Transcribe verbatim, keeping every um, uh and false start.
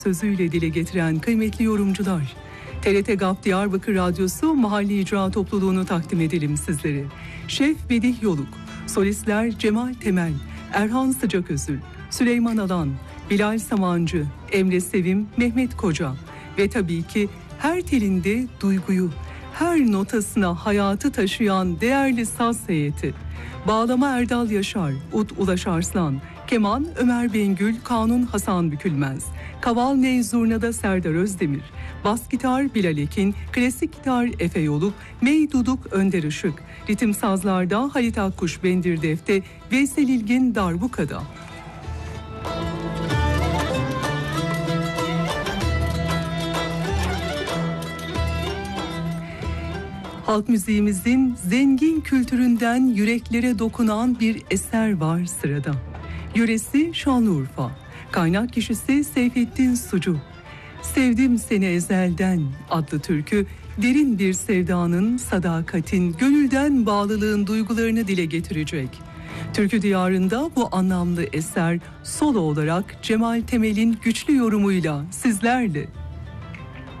sözüyle dile getiren kıymetli yorumcular. T R T GAP Diyarbakır Radyosu Mahalli İcra Topluluğunu takdim edelim sizlere. Şef Vedih Yoluk, solistler Cemal Temel, Erhan Sıcaközül, Süleyman Alan, Bilal Samancı, Emre Sevim, Mehmet Koca ve tabii ki her telinde duyguyu, her notasına hayatı taşıyan değerli saz heyeti. Bağlama Erdal Yaşar, ud Ulaş Arslan, keman Ömer Bengül, kanun Hasan Bükülmez, kaval ney zurnada Serdar Özdemir, bas gitar Bilal Ekin, klasik gitar Efe Yoluk, mey duduk Önder Işık, ritim sazlarda Halit Akkuş Bendirdef'te, Veysel İlgin Darbuka'da. Halk müziğimizin zengin kültüründen yüreklere dokunan bir eser var sırada. Yöresi Şanlıurfa, kaynak kişisi Seyfettin Sucu. Sevdim Seni Ezelden adlı türkü derin bir sevdanın, sadakatin, gönülden bağlılığın duygularını dile getirecek. Türkü diyarında bu anlamlı eser solo olarak Cemal Temel'in güçlü yorumuyla sizlerle.